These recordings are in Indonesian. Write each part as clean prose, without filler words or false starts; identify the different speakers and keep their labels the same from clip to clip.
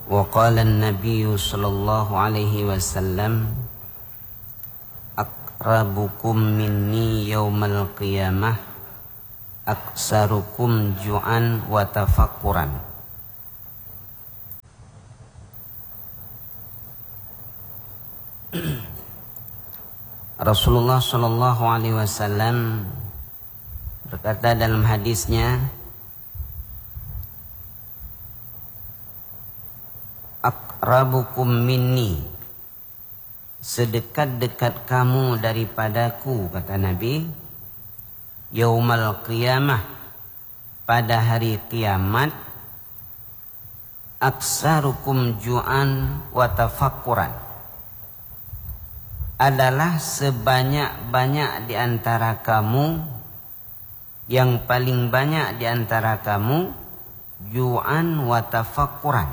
Speaker 1: Wa qala an-nabiy sallallahu alaihi wasallam aqrabukum minni yaumal qiyamah aksarukum ju'an wa tafakkuran. Rasulullah sallallahu alaihi wasallam berkata dalam hadisnya, aqrabukum minni, sedekat-dekat kamu daripadaku, kata Nabi, yaumal qiyamah, pada hari kiamat, aksarukum ju'an wa tafakkuran, adalah sebanyak-banyak di antara kamu, yang paling banyak di antara kamu, ju'an wa tafakkuran,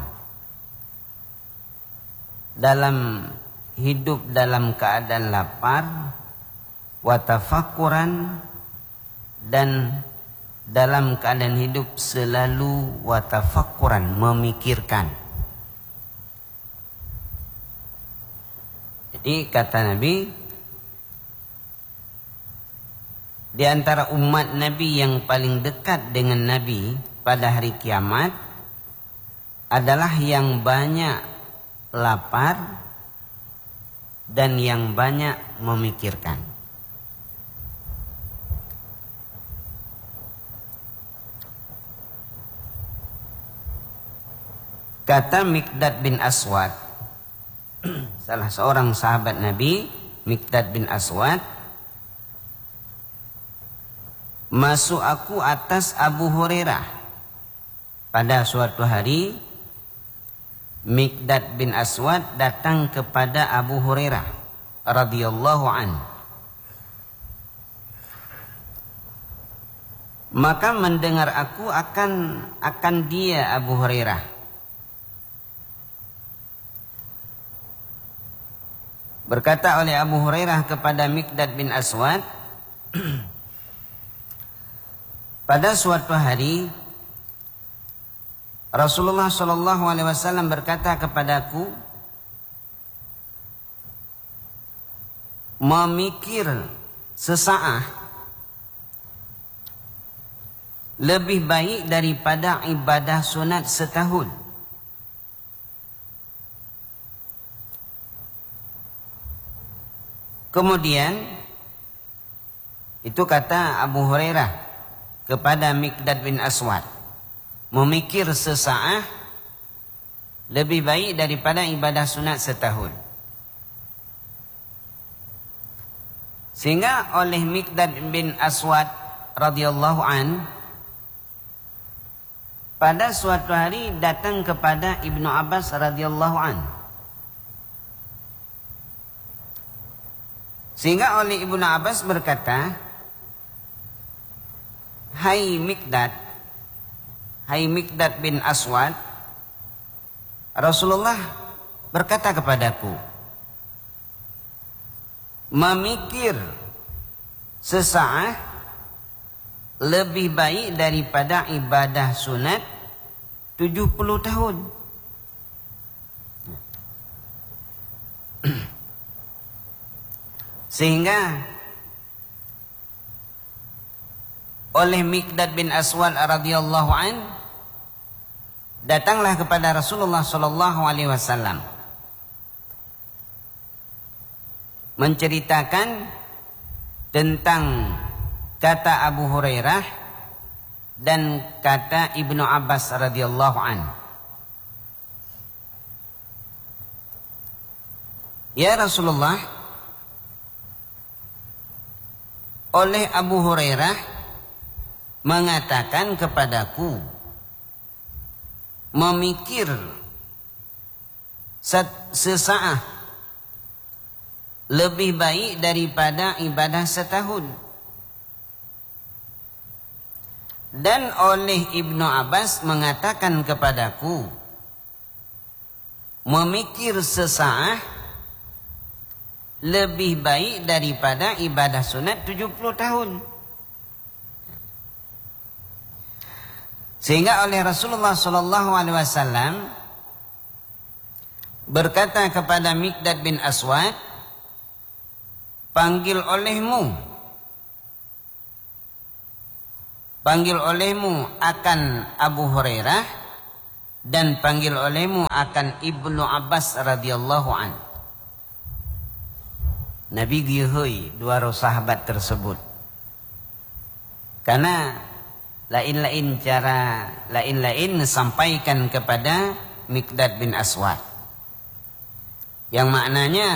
Speaker 1: dalam hidup dalam keadaan lapar, wa tafakkuran, dan dalam keadaan hidup selalu wa tafakkuran, memikirkan. Jadi kata Nabi, di antara umat Nabi yang paling dekat dengan Nabi pada hari kiamat adalah yang banyak lapar dan yang banyak memikirkan. Kata Miqdad bin Aswad, salah seorang sahabat Nabi, Miqdad bin Aswad, masuk aku atas Abu Hurairah. Pada suatu hari Miqdad bin Aswad datang kepada Abu Hurairah radhiyallahu an. Maka mendengar aku akan dia, Abu Hurairah. Berkata oleh Abu Hurairah kepada Miqdad bin Aswad, pada suatu hari Rasulullah sallallahu alaihi wasallam berkata kepadaku, memikir sesaat lebih baik daripada ibadah sunat setahun. Kemudian itu kata Abu Hurairah kepada Miqdad bin Aswad, memikir sesaat lebih baik daripada ibadah sunat setahun. Sehingga oleh Miqdad bin Aswad radhiyallahu an, pada suatu hari datang kepada Ibnu Abbas radhiyallahu an. Sehingga oleh Ibnu Abbas berkata, Hai Miqdad bin Aswad, Rasulullah berkata kepadaku, memikir sesaat lebih baik daripada ibadah sunat 70 tahun. Sehingga oleh Miqdad bin Aswad radhiyallahu an, datanglah kepada Rasulullah sallallahu alaihi wasallam menceritakan tentang kata Abu Hurairah dan kata Ibnu Abbas radhiyallahu an. Ya Rasulullah, oleh Abu Hurairah mengatakan kepadaku, memikir sesaat lebih baik daripada ibadah setahun. Dan oleh Ibnu Abbas mengatakan kepadaku, memikir sesaat lebih baik daripada ibadah sunat 70 tahun. Sehingga oleh Rasulullah sallallahu alaihi wasallam berkata kepada Miqdad bin Aswad, panggil olehmu akan Abu Hurairah dan panggil olehmu akan Ibnu Abbas radhiyallahu an. Nabi gieuheuy dua sahabat tersebut. Karena lain-lain sampaikan kepada Miqdad bin Aswad. Yang maknanya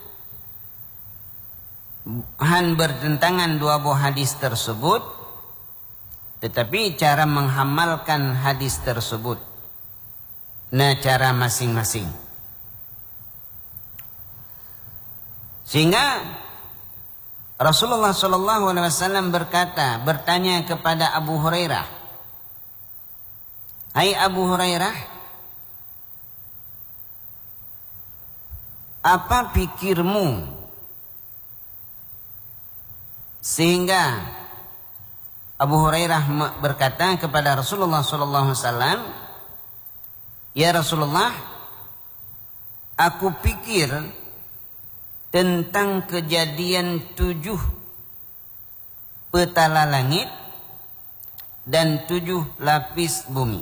Speaker 1: bertentangan dua buah hadis tersebut, tetapi cara menghamalkan hadis tersebut, cara masing-masing. Sehingga Rasulullah SAW bertanya kepada Abu Hurairah, hai Abu Hurairah, apa pikirmu sehingga Abu Hurairah berkata kepada Rasulullah SAW, ya Rasulullah, aku pikir tentang kejadian 7 petala langit dan 7 lapis bumi,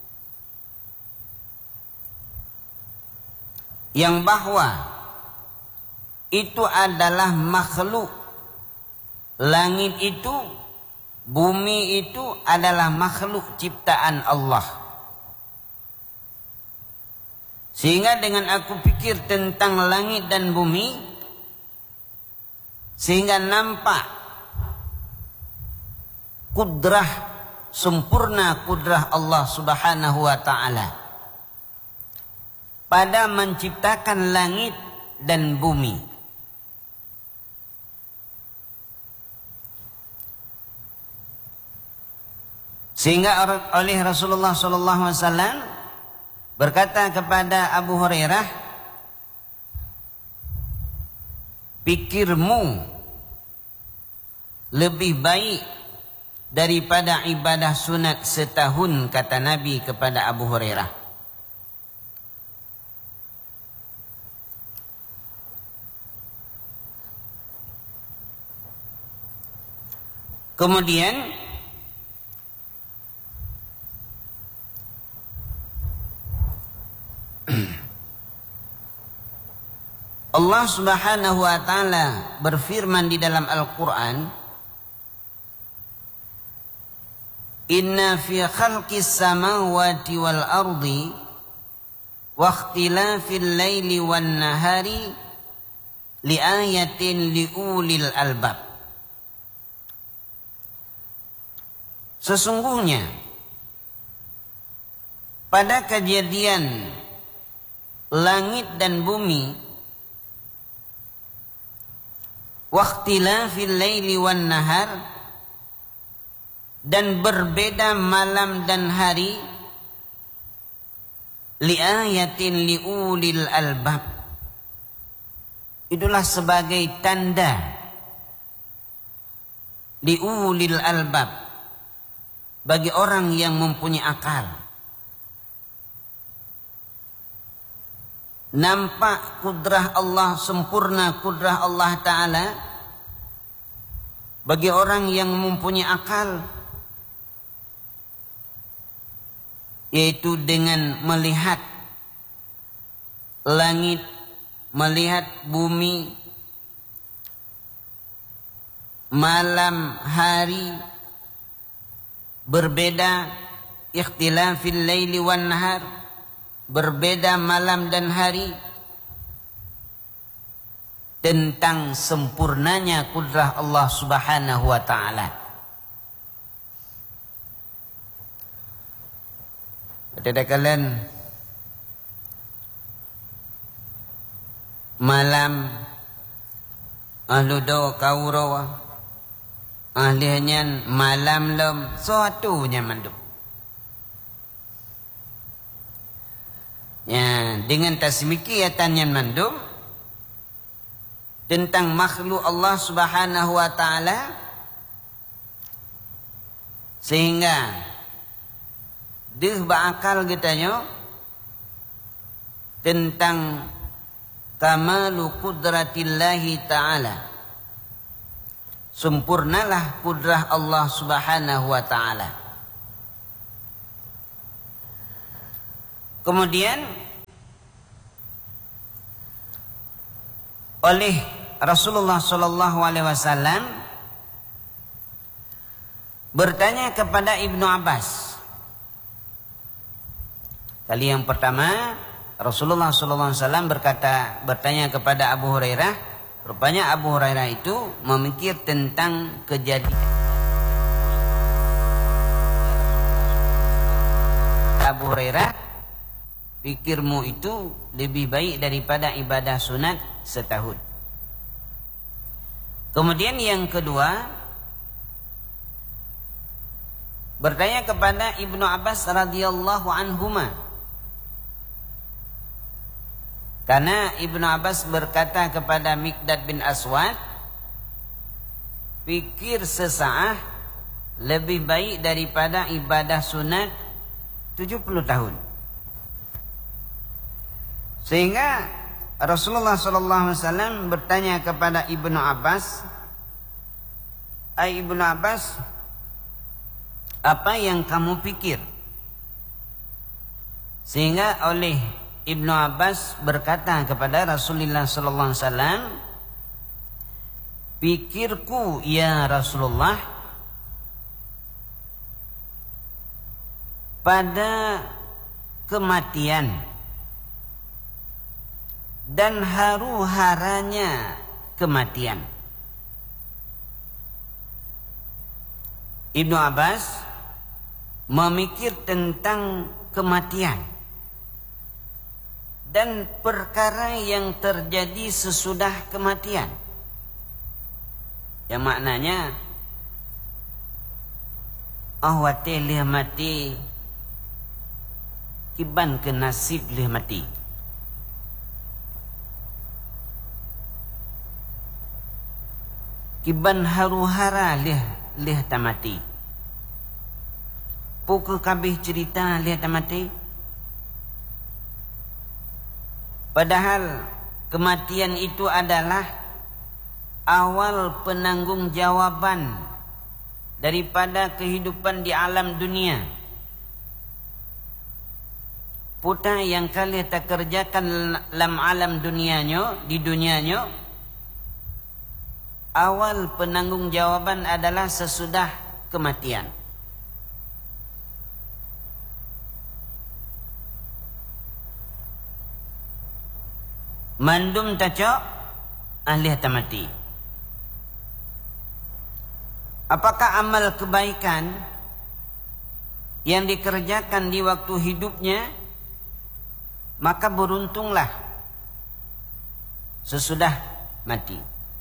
Speaker 1: yang bahwa itu adalah makhluk. Langit itu, bumi itu adalah makhluk ciptaan Allah. Sehingga dengan aku pikir tentang langit dan bumi, sehingga nampak sempurna kudrah Allah Subhanahu wa ta'ala pada menciptakan langit dan bumi. Sehingga oleh Rasulullah SAW berkata kepada Abu Hurairah, pikirmu lebih baik daripada ibadah sunat setahun, kata Nabi kepada Abu Hurairah. Kemudian Allah Subhanahu wa ta'ala berfirman di dalam Al-Quran, inna fi khalqis samawati wal ardi wa ikhtilafil laili wan nahari li ayatin liulil albab. Sesungguhnya pada kejadian langit dan bumi, waqtilafil laili wan nahar, dan berbeda malam dan hari, liayatin liulil albab, itulah sebagai tanda liulil albab, bagi orang yang mempunyai akal. Nampak kudrah Allah, sempurna kudrah Allah Ta'ala bagi orang yang mempunyai akal, yaitu dengan melihat langit, melihat bumi, malam hari berbeda, ikhtilafil laili wan nahar, berbeda malam dan hari, tentang sempurnanya kudrah Allah Subhanahu wa ta'ala. Pada kalian malam ahlu do kauro ahlinya malam lem suatunya manduk. Ya, dengan tasmikiyatan yang mandum tentang makhluk Allah Subhanahu wa ta'ala, sehingga deh bakal kitanya tentang kamalu qudratillahi ta'ala, sempurnalah kudrah Allah subhanahu wa ta'ala. Kemudian oleh Rasulullah sallallahu alaihi wasallam bertanya kepada Ibnu Abbas. Kali yang pertama Rasulullah sallallahu alaihi wasallam bertanya kepada Abu Hurairah. Rupanya Abu Hurairah itu memikir tentang kejadian Abu Hurairah, pikirmu itu lebih baik daripada ibadah sunat setahun. Kemudian yang kedua bertanya kepada Ibnu Abbas radhiyallahu anhuma, karena Ibnu Abbas berkata kepada Miqdad bin Aswad, pikir sesaat lebih baik daripada ibadah sunat 70 tahun. Sehingga Rasulullah SAW bertanya kepada Ibnu Abbas, Ibnu Abbas, apa yang kamu pikir? Sehingga oleh Ibnu Abbas berkata kepada Rasulullah SAW, pikirku ya Rasulullah, pada kematian dan haru-haranya kematian. Ibnu Abbas memikir tentang kematian dan perkara yang terjadi sesudah kematian, yang maknanya awate lih mati, kiban ke nasib lih mati. Kiban haru-hara lih tamati. Pukul kabih cerita lih tamati. Padahal kematian itu adalah awal penanggung-jawaban daripada kehidupan di alam dunia. Putra yang kalian tak kerjakan dalam alam dunianya, di dunianya, awal penanggung-jawaban adalah sesudah kematian. Mandum tacok ahli tamati. Apakah amal kebaikan yang dikerjakan di waktu hidupnya, maka beruntunglah sesudah mati.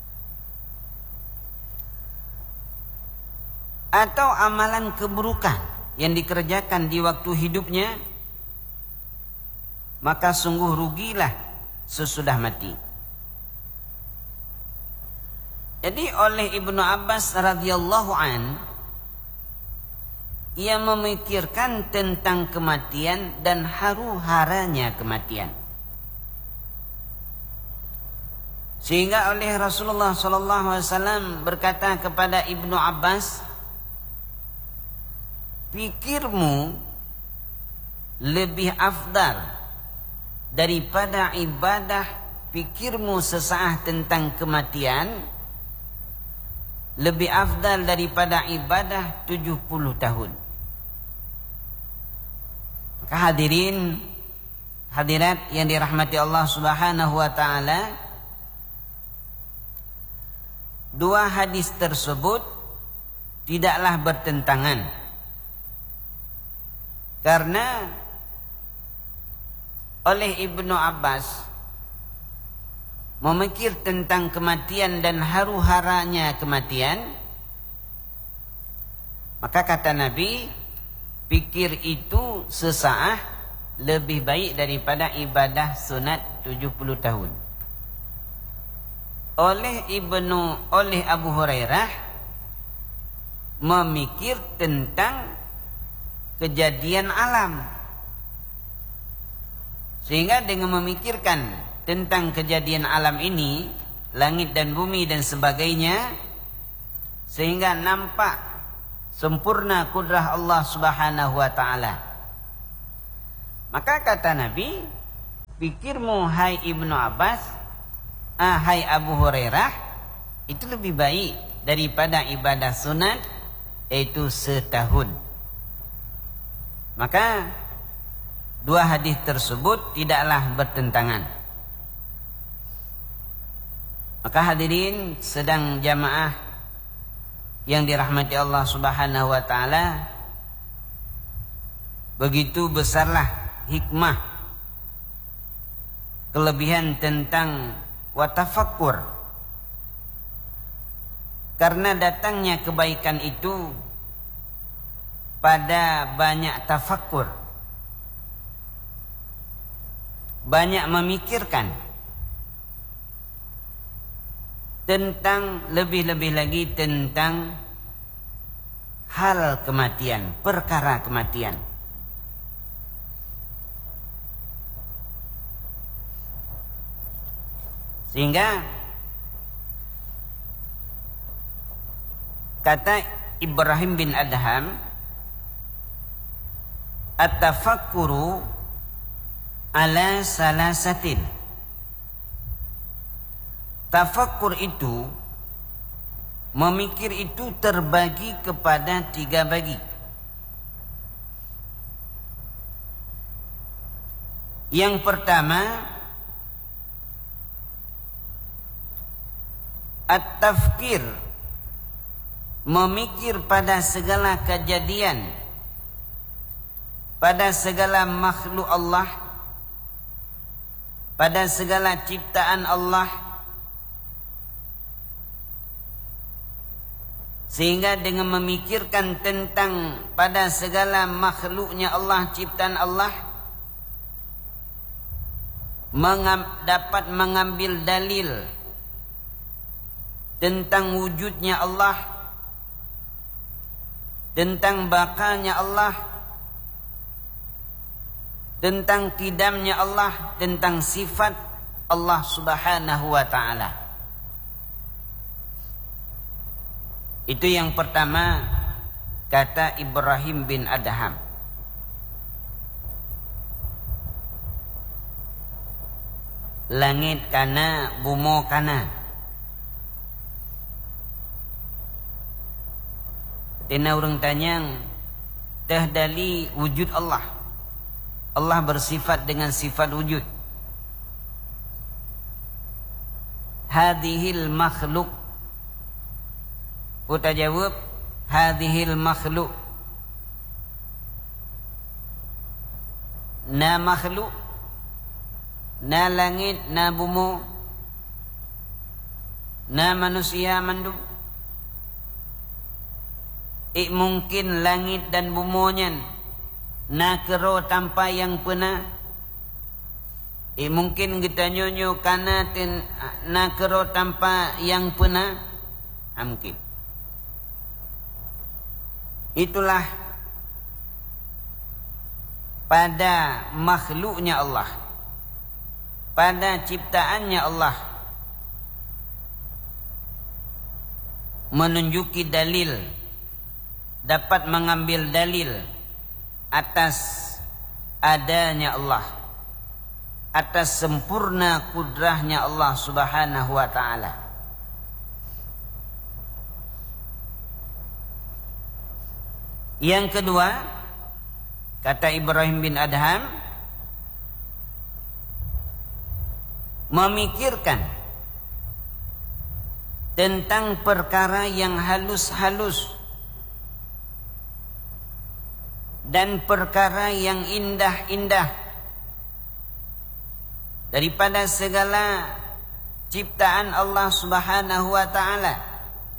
Speaker 1: Atau amalan keburukan yang dikerjakan di waktu hidupnya, maka sungguh rugilah sesudah mati. Jadi oleh Ibnu Abbas radhiyallahu an, ia memikirkan tentang kematian dan haru-haranya kematian. Sehingga oleh Rasulullah sallallahu alaihi wasallam berkata kepada Ibnu Abbas, pikirmu lebih afdal daripada ibadah, pikirmu sesaat tentang kematian lebih afdal daripada ibadah 70 tahun. Maka hadirin hadirat yang dirahmati Allah Subhanahu wa taala, dua hadis tersebut tidaklah bertentangan, karena oleh Ibnu Abbas memikir tentang kematian dan haru-haranya kematian, maka kata Nabi, pikir itu sesaat lebih baik daripada ibadah sunat 70 tahun. Oleh Abu Hurairah memikir tentang kejadian alam. Sehingga dengan memikirkan tentang kejadian alam ini, langit dan bumi dan sebagainya, sehingga nampak sempurna kudrah Allah Subhanahu wa taala. Maka kata Nabi, pikirmu hai Ibnu Abbas, hai Abu Hurairah, itu lebih baik daripada ibadah sunat, yaitu setahun. Maka dua hadis tersebut tidaklah bertentangan. Maka hadirin sedang jamaah yang dirahmati Allah Subhanahu wa taala, begitu besarlah hikmah kelebihan tentang watafakkur. Karena datangnya kebaikan itu pada banyak tafakkur, banyak memikirkan tentang, lebih-lebih lagi tentang hal kematian, perkara kematian. Sehingga kata Ibrahim bin Adham, at-tafakkuru ala salasatin. Tafakkur itu, memikir itu terbagi kepada 3 bagi. Yang pertama, at-tafkir, memikir pada segala kejadian, pada segala makhluk Allah, pada segala ciptaan Allah, sehingga dengan memikirkan tentang pada segala makhluknya Allah, ciptaan Allah, dapat mengambil dalil tentang wujudnya Allah, tentang bakalnya Allah, tentang qidamnya Allah, tentang sifat Allah Subhanahu wa taala. Itu yang pertama, kata Ibrahim bin Adham. Langit kana, bumo kana. Tina orang tanya, tahdali wujud Allah. Allah bersifat dengan sifat wujud. Hadhil makhluk. Kita jawab, hadhil makhluk. Na makhluk, na langit, na bumi, na manusia mandum. Mungkin langit dan bumonya nakero tanpa yang pernah. Mungkin kita nyonyo kana nakero tanpa yang pernah. Mungkin. Itulah pada makhluknya Allah, pada ciptaannya Allah, menunjuki dalil, dapat mengambil dalil atas adanya Allah, atas sempurna kudrahnya Allah Subhanahu wa taala. Yang kedua, kata Ibrahim bin Adham, memikirkan tentang perkara yang halus-halus dan perkara yang indah-indah daripada segala ciptaan Allah Subhanahu wa taala.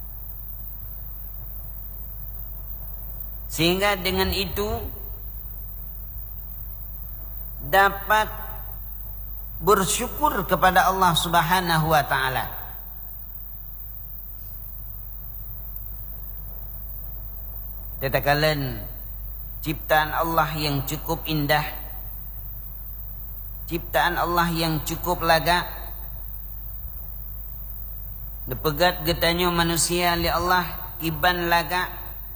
Speaker 1: Sehingga dengan itu dapat bersyukur kepada Allah Subhanahu wa taala. Tetakalan ciptaan Allah yang cukup indah, ciptaan Allah yang cukup laga. Nepegat getanyo manusia li Allah kiban laga,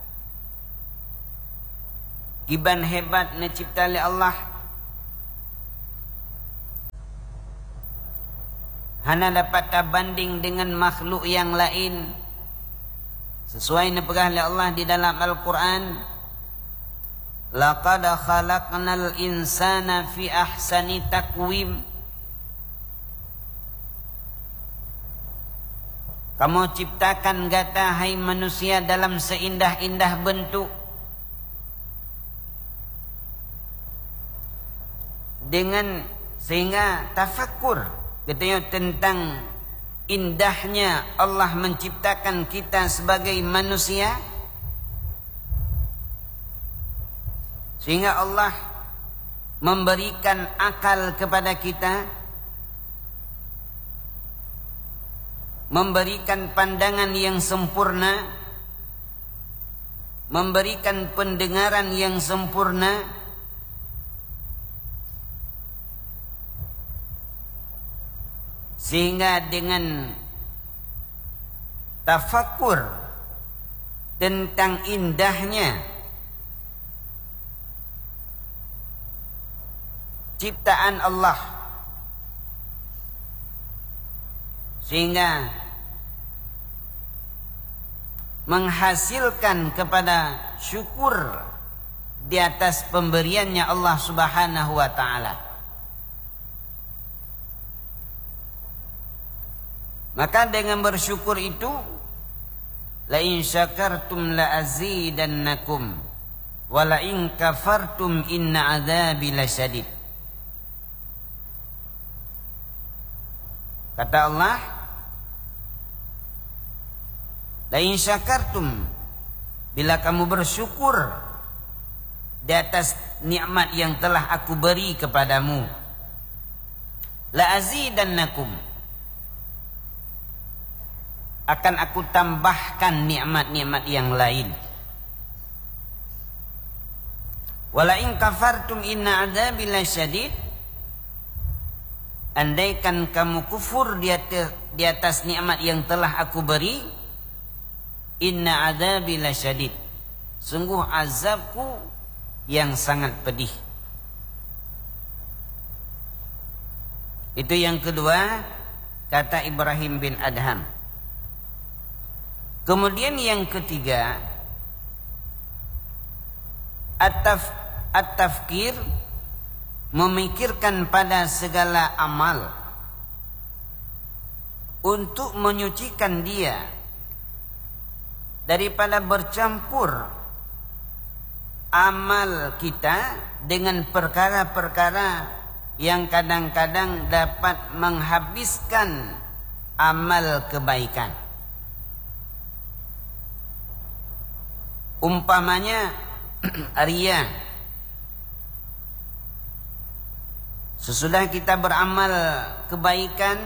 Speaker 1: kiban hebat na cipta li Allah. Hana dapat tabanding dengan makhluk yang lain. Sesuai nepegah oleh Allah di dalam Al-Quran. Laqad khalaqnal insana fi ahsani taqwim. Kamu ciptakan gata hai manusia dalam seindah-indah bentuk. Dengan sehingga tafakur katanya tentang indahnya Allah menciptakan kita sebagai manusia, sehingga Allah memberikan akal kepada kita, memberikan pandangan yang sempurna, memberikan pendengaran yang sempurna, sehingga dengan tafakur tentang indahnya ciptaan Allah, sehingga menghasilkan kepada syukur di atas pemberiannya Allah Subhanahu wa taala. Maka dengan bersyukur itu, la in syakartum la azidannakum wa la in kafartum inna adzabi lasyadid. Kata Allah, la in syakartum, bila kamu bersyukur di atas nikmat yang telah aku beri kepadamu, la azidannakum, akan aku tambahkan nikmat-nikmat yang lain. Wala in kafartum inna adzabi lasyadid, andaikan kamu kufur di atas nikmat yang telah aku beri, inna adzabi lasyadid, sungguh azabku yang sangat pedih. Itu yang kedua, kata Ibrahim bin Adham. Kemudian yang ketiga, at-tafkir, memikirkan pada segala amal untuk menyucikan dia daripada bercampur amal kita dengan perkara-perkara yang kadang-kadang dapat menghabiskan amal kebaikan. Umpamanya riya. Sesudah kita beramal kebaikan,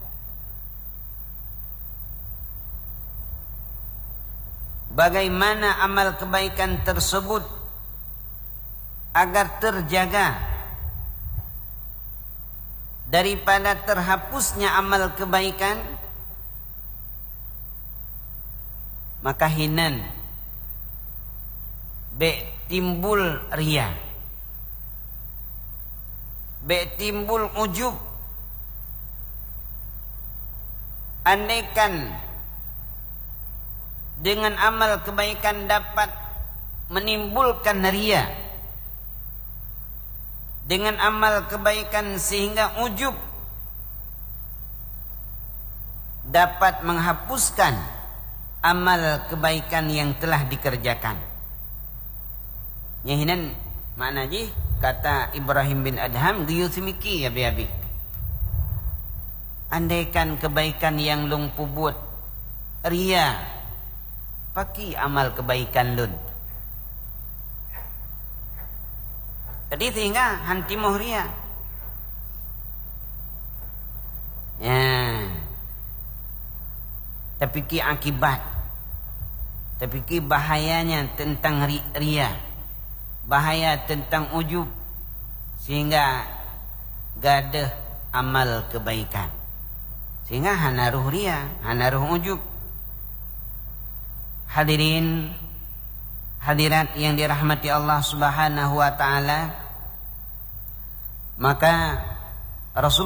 Speaker 1: bagaimana amal kebaikan tersebut agar terjaga daripada terhapusnya amal kebaikan? Maka hinan timbul riya, timbul ujub. Andaikan dengan amal kebaikan dapat menimbulkan riya, dengan amal kebaikan sehingga ujub dapat menghapuskan amal kebaikan yang telah dikerjakan. Nyahinan makna ji kata Ibrahim bin Adham giyuthmiki ya biabi. Andaikan kebaikan yang lung pubut riya, paki amal kebaikan lun. Jadi sehingga hanti moh riya. Ya. Tapi ki akibat. Tapi ki bahayanya tentang riya. Bahaya tentang ujub, sehingga gadah amal kebaikan. Sehingga hanaruh ria, hanaruh ujub. Hadirin hadirat yang dirahmati Allah Subhanahu wa taala, maka Rasul